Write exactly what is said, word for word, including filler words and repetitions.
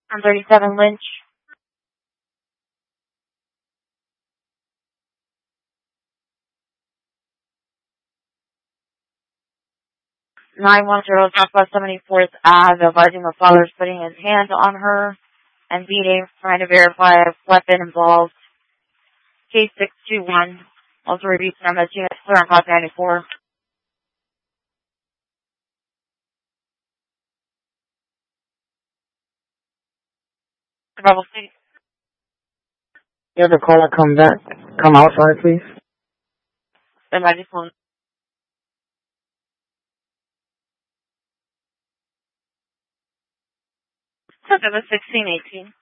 I'm thirty-seven Lynch. nine one zero Southwest seventy-fourth Ave, advising the father's putting his hands on her and beating, trying to verify a weapon involved. Case six two one. Also review number two, clear on clock ninety-four. Rebel City. You have a caller come back, come outside, please. The microphone. September sixteen eighteen.